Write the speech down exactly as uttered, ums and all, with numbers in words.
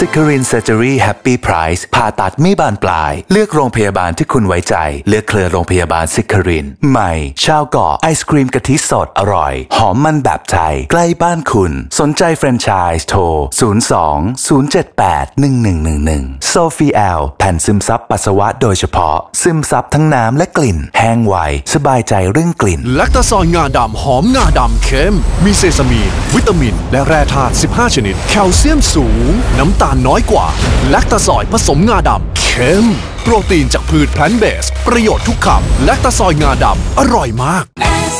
ซิคารินเซอร์เจอรี่แฮปปี้ไพรซ์ผ่าตัดไม่บานปลายเลือกโรงพยาบาลที่คุณไว้ใจเลือกเครือโรงพยาบาลซิคารินใหม่ชาวเกาะไอศกรีมกะทิสดอร่อยหอมมันแบบไทยใกล้บ้านคุณสนใจแฟรนไชส์โทรศูนย์ สอง ศูนย์ เจ็ด แปด หนึ่ง หนึ่ง หนึ่ง หนึ่งโซฟีแอลแผ่นซึมซับปัสสาวะโดยเฉพาะซึมซับทั้งน้ำและกลิ่นแห้งไวสบายใจเรื่องกลิ่นแลคตาซอยงาดำหอมงาดำเข้มมีเซซามีนวิตามินและแร่ธาตุสิบห้าชนิดแคลเซียมสูงน้ำตาลน้อยกว่าแลคตาซอยผสมงาดำเข้มโปรตีนจากพืชแพลนต์เบสประโยชน์ทุกคำแลคตาซอยงาดำอร่อยมาก